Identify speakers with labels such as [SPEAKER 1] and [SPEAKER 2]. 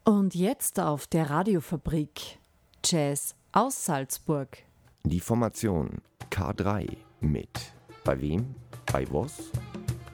[SPEAKER 1] Und jetzt auf der Radiofabrik Jazz aus Salzburg.
[SPEAKER 2] Die Formation K3 mit Bei wem? Bei was?